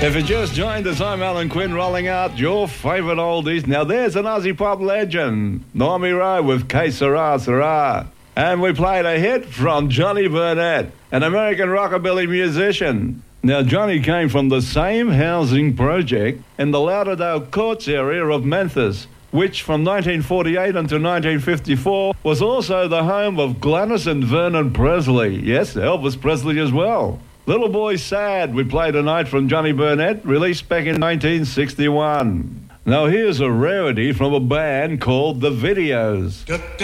If you just joined us, I'm Alan Quinn, rolling out your favourite oldies. Now there's an Aussie pop legend, Normie Rowe with Que Sera Sera. And we played a hit from Johnny Burnett, an American rockabilly musician. Now Johnny came from the same housing project in the Lauderdale Courts area of Memphis, which from 1948 until 1954 was also the home of Gladys and Vernon Presley. Yes, Elvis Presley as well. Little Boy Sad, we played tonight from Johnny Burnett, released back in 1961. Now here's a rarity from a band called The Videos.